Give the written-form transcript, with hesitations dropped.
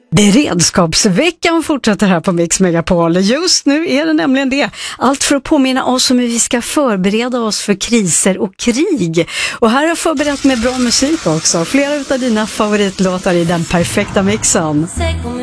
Beredskapsveckan fortsätter här på Mix Megapol. Just nu är det nämligen det. Allt för att påminna oss om hur vi ska förbereda oss för kriser och krig. Och här har jag förberett med bra musik också. Flera av dina favoritlåtar i den perfekta mixen.